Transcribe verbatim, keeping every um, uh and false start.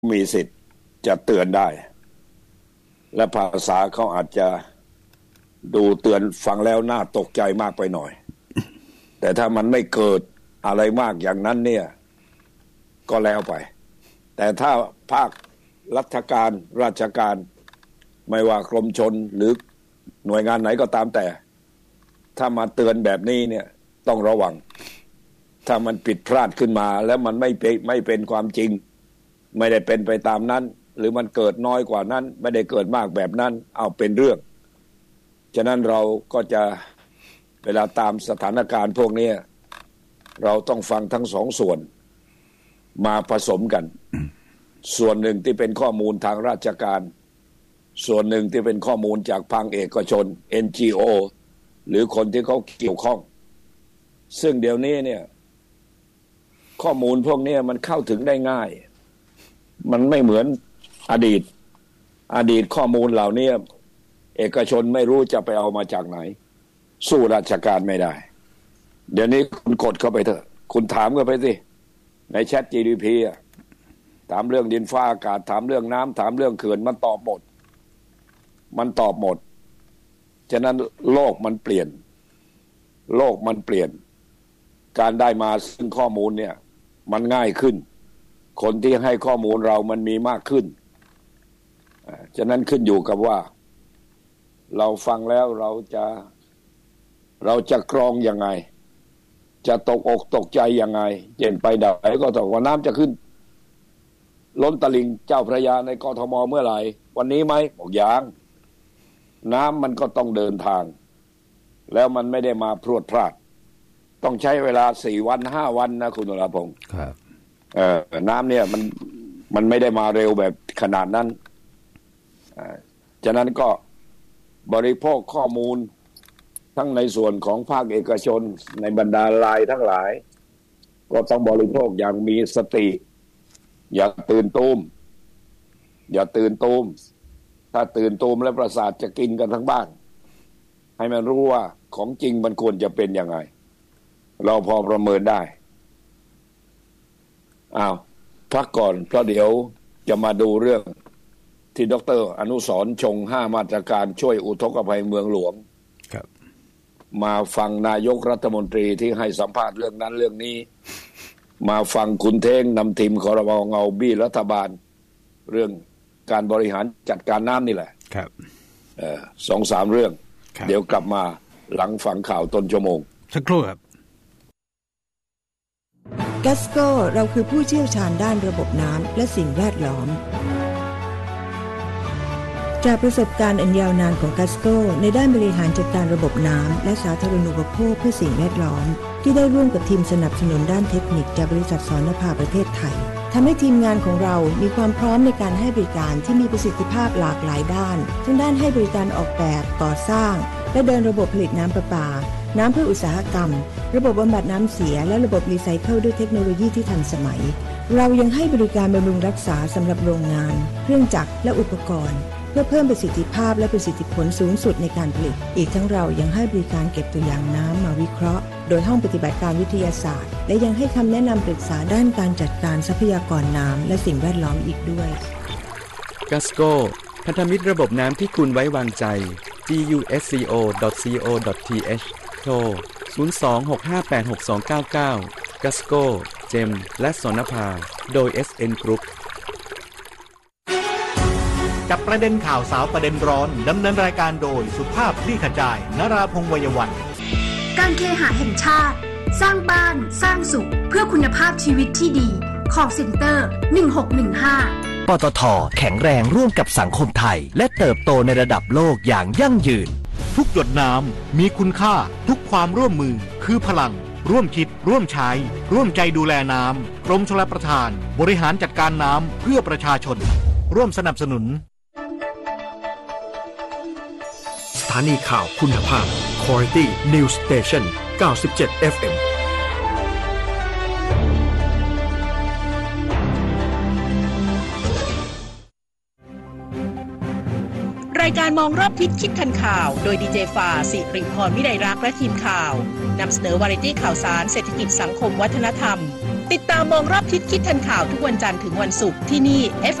มีสิทธิ์จะเตือนได้และภาษาเขาอาจจะดูเตือนฟังแล้วน่าตกใจมากไปหน่อยแต่ถ้ามันไม่เกิดอะไรมากอย่างนั้นเนี่ยก็แล้วไปแต่ถ้าภาครัฐการราชการไม่ว่ากรมชลหรือหน่วยงานไหนก็ตามแต่ถ้ามาเตือนแบบนี้เนี่ยต้องระวังถ้ามันผิดพลาดขึ้นมาแล้วมันไม่เป็นไม่เป็นความจริงไม่ได้เป็นไปตามนั้นหรือมันเกิดน้อยกว่านั้นไม่ได้เกิดมากแบบนั้นเอาเป็นเรื่องฉะนั้นเราก็จะเวลาตามสถานการณ์พวกนี้เราต้องฟังทั้งสองส่วนมาผสมกันส่วนหนึ่งที่เป็นข้อมูลทางราชการส่วนหนึ่งที่เป็นข้อมูลจากภาคเอกชน เอ็น จี โอ หรือคนที่เขาเกี่ยวข้องซึ่งเดี๋ยวนี้เนี่ยข้อมูลพวกนี้มันเข้าถึงได้ง่ายมันไม่เหมือนอดีตอดีตข้อมูลเหล่านี้เอกชนไม่รู้จะไปเอามาจากไหนสู้ราชการไม่ได้เดี๋ยวนี้คุณกดเข้าไปเถอะคุณถามเข้าไปสิในแชท จี ดี พี อ่ะถามเรื่องดินฟ้าอากาศถามเรื่องน้ำถามเรื่องเขื่อนมันตอบหมดมันตอบหมดฉะนั้นโลกมันเปลี่ยนโลกมันเปลี่ยนการได้มาซึ่งข้อมูลเนี่ยมันง่ายขึ้นคนที่ให้ข้อมูลเรามันมีมากขึ้นฉะนั้นขึ้นอยู่กับว่าเราฟังแล้วเราจะเราจะกรองยังไงจะตกอกตกใจยังไงเช่นไปไหนก็ต้องว่าน้ำจะขึ้นล้นตลิ่งเจ้าพระยาในกทมเมื่อไหร่วันนี้ไหมบอกยังน้ำมันก็ต้องเดินทางแล้วมันไม่ได้มาพรวดพลาดต้องใช้เวลาสี่วันห้าวันนะคุณนราพงศ์ครับเอ่อน้ำเนี่ยมันมันไม่ได้มาเร็วแบบขนาดนั้นอ่าฉะนั้นก็บริโภคข้อมูลทั้งในส่วนของภาคเอกชนในบรรดาลายทั้งหลายก็ต้องบริโภคอย่างมีสติอย่าตื่นตูมอย่าตื่นตูมถ้าตื่นตูมแล้วประสาทจะกินกันทั้งบ้านให้มันรู้ว่าของจริงมันควรจะเป็นยังไงเราพอประเมินได้อ้าวพักก่อนเพราะเดี๋ยวจะมาดูเรื่องที่ดร.อนุสรณ์ชงห้ามาตรการช่วยอุทกภัยเมืองหลวงครับมาฟังนายกรัฐมนตรีที่ให้สัมภาษณ์เรื่องนั้นเรื่องนี้มาฟังคุณเท่งนำทีมครม.เงาบี้รัฐบาลเรื่องการบริหารจัดการน้ำนี่แหละครับเอ่อ สองสาม เรื่องเดี๋ยวกลับมาหลังฟังข่าวต้นชั่วโมงสักครู่ครับกัสโก้เราคือผู้เชี่ยวชาญด้านระบบน้ำและสิ่งแวดล้อมจากประสบการณ์อันยาวนานของกัสโก้ในด้านบริหารจัดการระบบน้ำและสาธารณูปโภคเพื่อสิ่งแวดล้อมที่ได้ร่วมกับทีมสนับสนุนด้านเทคนิคจากบริษัทสรณภาประเทศไทยทำให้ทีมงานของเรามีความพร้อมในการให้บริการที่มีประสิทธิภาพหลากหลายด้านทั้งด้านให้บริการออกแบบก่อสร้างและเดินระบบผลิตน้ำประปาน้ำเพื่ออุตสาหกรรมระบบบำบัดน้ำเสียและระบบรีไซเคิลด้วยเทคโนโลยีที่ทันสมัยเรายังให้บริการบำรุงรักษาสำหรับโรงงานเครื่องจักรและอุปกรณ์เพื่อเพิ่มประสิทธิภาพและประสิทธิผลสูงสุดในการผลิตอีกทั้งเรายังให้บริการเก็บตัวอย่างน้ำมาวิเคราะห์โดยห้องปฏิบัติการวิทยาศาสตร์และยังให้คำแนะนำปรึกษาด้านการจัดการทรัพยากรน้ำและสิ่งแวดล้อมอีกด้วยกัสโก้พันธมิตรระบบน้ำที่คุณไว้วางใจ จี ยู เอส ซี โอ ดอท ซี โอ ดอท ที เอช โทร ศูนย์ สอง หก ห้า แปด หก สอง เก้า เก้า กัสโก้ เจม และสรณภาโดย เอส เอ็น Group จับประเด็นข่าวสาวประเด็นร้อนดำเนินรายการโดยสุภาพคลี่ขจายนราพงษ์วัยวันการเคหะแห่งชาติสร้างบ้านสร้างสุขเพื่อคุณภาพชีวิตที่ดี Call Center หนึ่งหกหนึ่งห้าปตท.แข็งแรงร่วมกับสังคมไทยและเติบโตในระดับโลกอย่างยั่งยืนทุกหยดน้ำมีคุณค่าทุกความร่วมมือคือพลังร่วมคิดร่วมใช้ร่วมใจดูแลน้ำกรมชลประทานบริหารจัดการน้ำเพื่อประชาชนร่วมสนับสนุนสถานีข่าวคุณภาพ Quality News Station เก้าสิบเจ็ด เอฟ เอ็มรายการมองรอบทิศคิดทันข่าวโดยดีเจฟ้าสิริพรวิไลรักษ์และทีมข่าวนำเสนอวาไรตี้ข่าวสารเศรษฐกิจสังคมวัฒนธรรมติดตามมองรอบทิศคิดทันข่าวทุกวันจันทร์ถึงวันศุกร์ที่นี่